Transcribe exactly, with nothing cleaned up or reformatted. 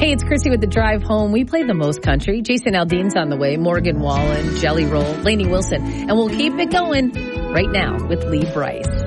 Hey, it's Chrissy with the drive home. We play the most country. Jason Aldean's on the way. Morgan Wallen, Jelly Roll, Lainey Wilson. And we'll keep it going right now with Lee Bryce.